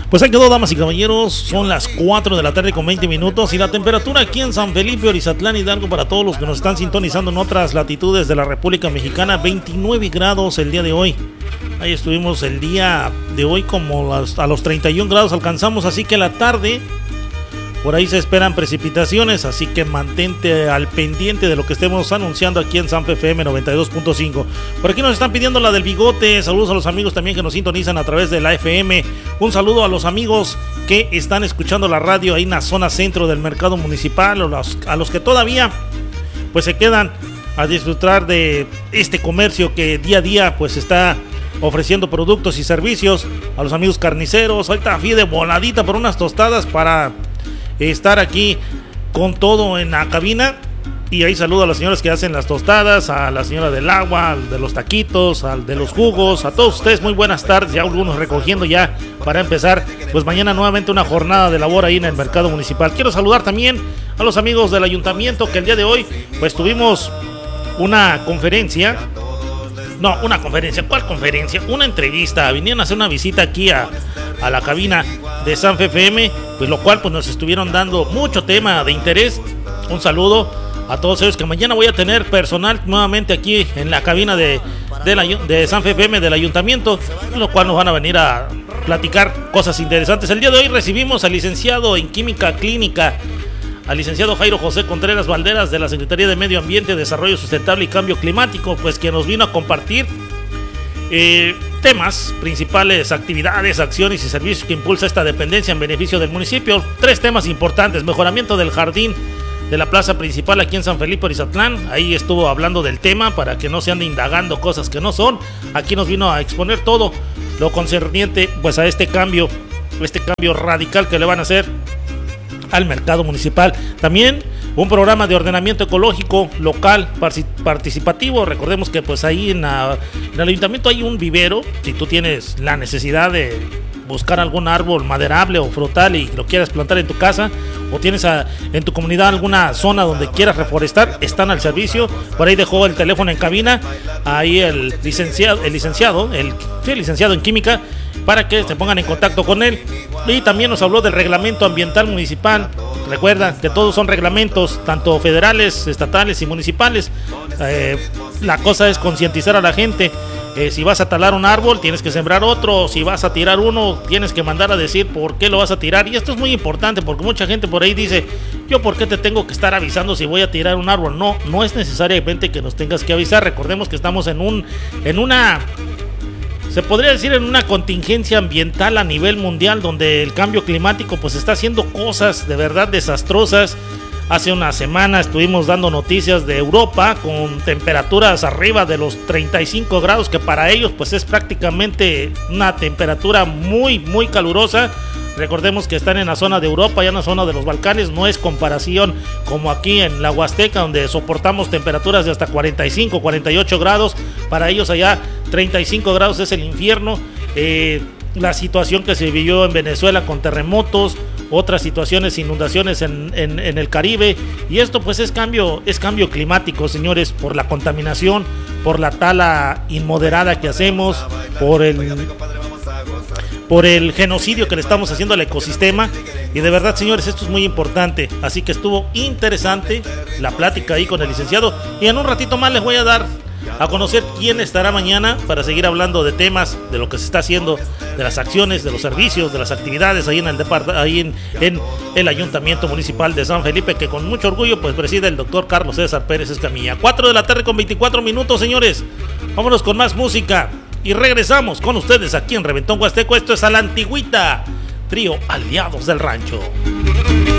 Pues ahí quedó, damas y caballeros, son las 4 de la tarde con 20 minutos y la temperatura aquí en San Felipe, Orizatlán, Hidalgo, para todos los que nos están sintonizando en otras latitudes de la República Mexicana, 29 grados el día de hoy. Ahí estuvimos el día de hoy como a los 31 grados alcanzamos, así que la tarde por ahí se esperan precipitaciones, así que mantente al pendiente de lo que estemos anunciando aquí en Sanfe FM 92.5. Por aquí nos están pidiendo la del bigote. Saludos a los amigos también que nos sintonizan a través de la FM. Un saludo a los amigos que están escuchando la radio ahí en la zona centro del mercado municipal, o a los que todavía pues se quedan a disfrutar de este comercio que día a día pues está ofreciendo productos y servicios. A los amigos carniceros, ahorita fui de voladita por unas tostadas para estar aquí con todo en la cabina. Y ahí saludo a las señoras que hacen las tostadas, a la señora del agua, al de los taquitos, al de los jugos, a todos ustedes muy buenas tardes. Ya algunos recogiendo ya para empezar pues mañana nuevamente una jornada de labor ahí en el mercado municipal. Quiero saludar también a los amigos del ayuntamiento que el día de hoy pues tuvimos una conferencia. No, una conferencia, ¿cuál conferencia? Una entrevista, vinieron a hacer una visita aquí a la cabina de Sanfe FM, pues lo cual pues nos estuvieron dando mucho tema de interés. Un saludo a todos ellos, que mañana voy a tener personal nuevamente aquí en la cabina de Sanfe FM del ayuntamiento, lo cual nos van a venir a platicar cosas interesantes. El día de hoy recibimos al licenciado en Química Clínica, al licenciado Jairo José Contreras Valderas de la Secretaría de Medio Ambiente, Desarrollo Sustentable y Cambio Climático, pues que nos vino a compartir temas principales, actividades, acciones y servicios que impulsa esta dependencia en beneficio del municipio. 3 temas importantes: mejoramiento del jardín de la plaza principal aquí en San Felipe Orizatlán. Ahí estuvo hablando del tema para que no se ande indagando cosas que no son. Aquí nos vino a exponer todo lo concerniente pues a este cambio radical que le van a hacer al mercado municipal. También un programa de ordenamiento ecológico local participativo. Recordemos que pues ahí en el ayuntamiento hay un vivero. Si tú tienes la necesidad de buscar algún árbol maderable o frutal y lo quieras plantar en tu casa, o tienes en tu comunidad alguna zona donde quieras reforestar, están al servicio. Por ahí dejó el teléfono en cabina ahí el licenciado en química, para que se pongan en contacto con él. Y también nos habló del reglamento ambiental municipal. Recuerda que todos son reglamentos, tanto federales, estatales y municipales. La cosa es concientizar a la gente. Si vas a talar un árbol, tienes que sembrar otro. Si vas a tirar uno, tienes que mandar a decir por qué lo vas a tirar. Y esto es muy importante, porque mucha gente por ahí dice: yo por qué te tengo que estar avisando si voy a tirar un árbol. No es necesariamente que nos tengas que avisar. Recordemos que estamos en una, se podría decir, en una contingencia ambiental a nivel mundial, donde el cambio climático pues está haciendo cosas de verdad desastrosas. Hace una semana estuvimos dando noticias de Europa con temperaturas arriba de los 35 grados, que para ellos pues es prácticamente una temperatura muy muy calurosa. Recordemos que están en la zona de Europa, ya en la zona de los Balcanes. No es comparación como aquí en la Huasteca, donde soportamos temperaturas de hasta 45, 48 grados. Para ellos allá 35 grados es el infierno. La situación que se vivió en Venezuela con terremotos, otras situaciones, inundaciones en el Caribe. Y esto pues es cambio climático, señores, por la contaminación, por la tala inmoderada que hacemos, por el genocidio que le estamos haciendo al ecosistema. Y de verdad, señores, esto es muy importante. Así que estuvo interesante la plática ahí con el licenciado. Y en un ratito más les voy a dar a conocer quién estará mañana para seguir hablando de temas, de lo que se está haciendo, de las acciones, de los servicios, de las actividades ahí en el Ayuntamiento Municipal de San Felipe, que con mucho orgullo pues preside el doctor Carlos César Pérez Escamilla. 4 de la tarde con 24 minutos, señores. Vámonos con más música y regresamos con ustedes aquí en Reventón Huasteco. Esto es A la Antigüita, trío Aliados del Rancho.